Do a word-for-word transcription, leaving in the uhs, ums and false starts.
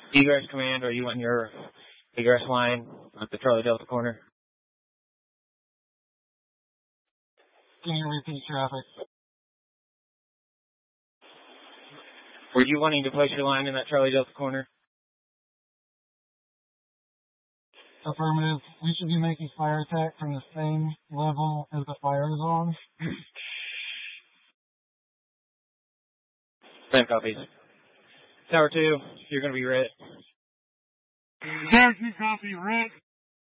Egress command, are you on your egress line at the Charlie Delta corner? Can you repeat traffic? Were you wanting to place your line in that Charlie Delta corner? Affirmative. We should be making fire attack from the same level as the fire is on. Same copies. Tower two, you're going to be red. Tower two copy, red.